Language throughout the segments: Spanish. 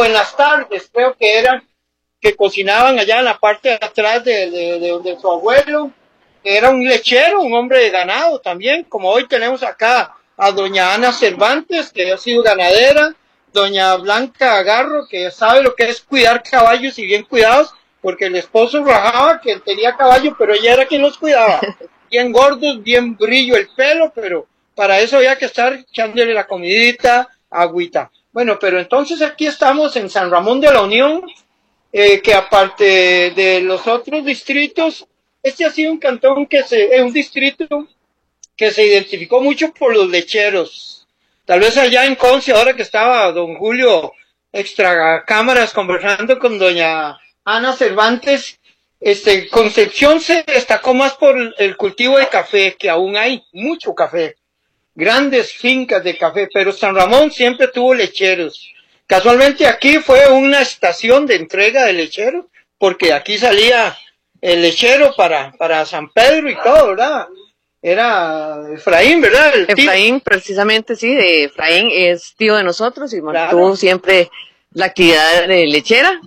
o en las tardes, creo que eran, que cocinaban allá en la parte de atrás de donde su abuelo. Era un lechero, un hombre de ganado también, como hoy tenemos acá a doña Ana Cervantes, que ha sido ganadera, doña Blanca Agarro, que sabe lo que es cuidar caballos y bien cuidados, porque el esposo rajaba que él tenía caballo, pero ella era quien los cuidaba. Bien gordos, bien brillo el pelo, pero para eso había que estar echándole la comidita, agüita. Bueno, pero entonces aquí estamos en San Ramón de la Unión, que aparte de los otros distritos, este ha sido un cantón un distrito que se identificó mucho por los lecheros. Tal vez allá en Conce, ahora que estaba don Julio extra cámaras conversando con doña Ana Cervantes, Concepción se destacó más por el cultivo de café, que aún hay mucho café, grandes fincas de café, pero San Ramón siempre tuvo lecheros. Casualmente aquí fue una estación de entrega de lecheros, porque aquí salía el lechero para San Pedro y todo, ¿verdad? Era Efraín, ¿verdad? Efraín, precisamente, sí, Efraín es tío de nosotros y mantuvo siempre la actividad de lechera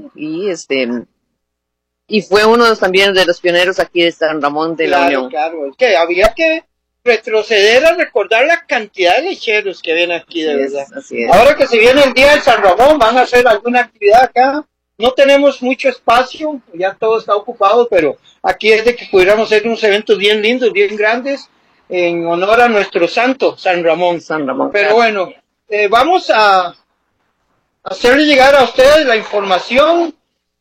y fue uno también de los pioneros aquí de San Ramón de la Unión. Claro, es que había que retroceder a recordar la cantidad de lecheros que vienen aquí, de verdad. Así es. Ahora que se viene el día de San Ramón, van a hacer alguna actividad acá. No tenemos mucho espacio, ya todo está ocupado, pero aquí es de que pudiéramos hacer unos eventos bien lindos, bien grandes, en honor a nuestro santo, San Ramón. Pero bueno, vamos a hacerle llegar a ustedes la información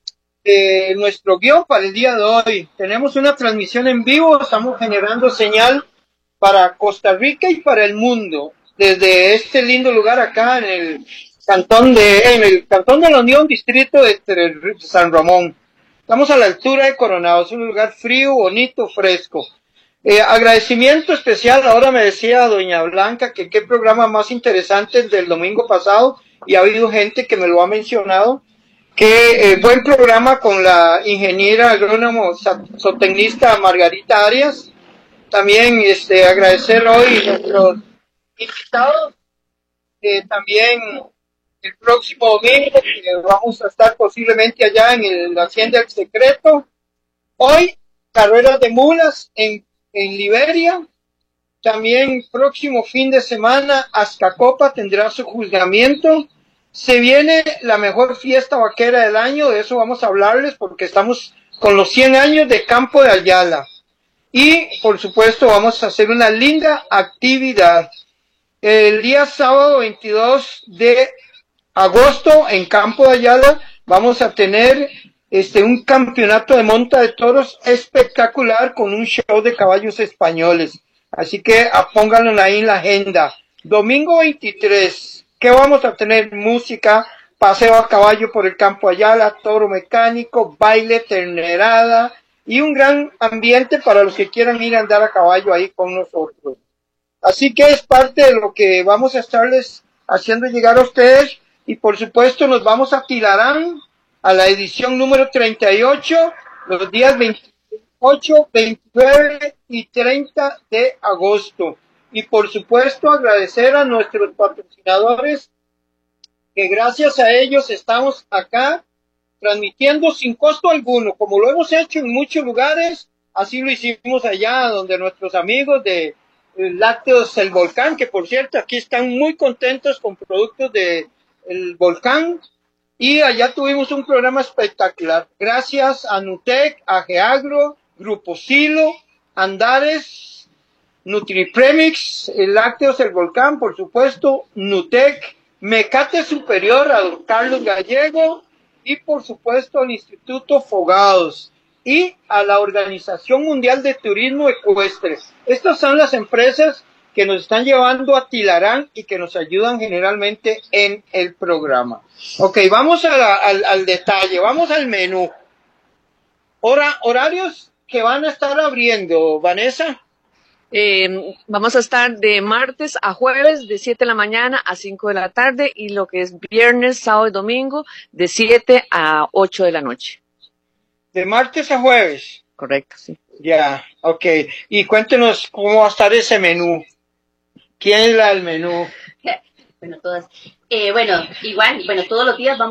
de nuestro guión para el día de hoy. Tenemos una transmisión en vivo, estamos generando señal para Costa Rica y para el mundo, desde este lindo lugar acá en el Cantón de la Unión, distrito de San Ramón. Estamos a la altura de Coronado, es un lugar frío, bonito, fresco. Agradecimiento especial, ahora me decía doña Blanca que qué programa más interesante el del domingo pasado, y ha habido gente que me lo ha mencionado. Qué buen programa con la ingeniera agrónomo zootecnista Margarita Arias. También agradecer hoy a nuestros invitados, también el próximo domingo que vamos a estar posiblemente allá en la Hacienda del Secreto. Hoy, carreras de mulas en Liberia. También próximo fin de semana, Azcacopa tendrá su juzgamiento. Se viene la mejor fiesta vaquera del año, de eso vamos a hablarles porque estamos con los 100 años de Campo de Ayala. Y, por supuesto, vamos a hacer una linda actividad. El día sábado 22 de agosto, en Campo de Ayala, vamos a tener un campeonato de monta de toros espectacular con un show de caballos españoles. Así que pónganlo ahí en la agenda. Domingo 23, ¿qué vamos a tener? Música, paseo a caballo por el Campo Ayala, toro mecánico, baile, ternerada y un gran ambiente para los que quieran ir a andar a caballo ahí con nosotros. Así que es parte de lo que vamos a estarles haciendo llegar a ustedes, y por supuesto nos vamos a Tilarán a la edición número 38, los días 28, 29 y 30 de agosto. Y por supuesto agradecer a nuestros patrocinadores, que gracias a ellos estamos acá transmitiendo sin costo alguno, como lo hemos hecho en muchos lugares. Así lo hicimos allá donde nuestros amigos de Lácteos El Volcán, que por cierto aquí están muy contentos con productos de El Volcán, y allá tuvimos un programa espectacular. Gracias a Nutec, a Geagro, Grupo Silo, Andares, Nutripremix, Lácteos El Volcán, por supuesto, Nutec, Mecate Superior, a don Carlos Gallego, y por supuesto al Instituto Fogados y a la Organización Mundial de Turismo Ecuestre. Estas son las empresas que nos están llevando a Tilarán y que nos ayudan generalmente en el programa. Ok, vamos al detalle, vamos al menú. Horarios que van a estar abriendo, Vanessa. Vamos a estar de martes a jueves de 7 de la mañana a 5 de la tarde, y lo que es viernes, sábado y domingo de 7 a 8 de la noche. De martes a jueves. Correcto, sí. Ya, ok. Y cuéntenos cómo va a estar ese menú. ¿Quién es el menú? Bueno, todas. Igual, todos los días vamos